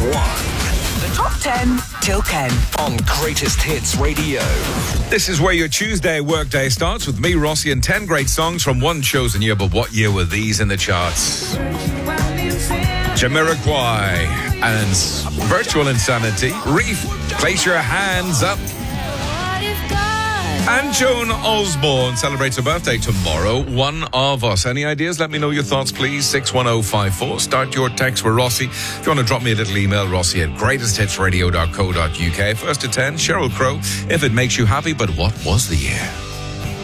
1. The Top 10 till 10 on Greatest Hits Radio. This is where your Tuesday workday starts with me, Rossi, and 10 great songs from one chosen year. But what year were these in the charts? Jamiroquai and Virtual Insanity. Reef, Place Your Hands Up. And Joan Osborne celebrates her birthday tomorrow. One of us. Any ideas? Let me know your thoughts, please. 61054. Start your text with Rossi. If you want to drop me a little email, Rossi at greatesthitsradio.co.uk. First to 10, Sheryl Crow, If It Makes You Happy. But what was the year?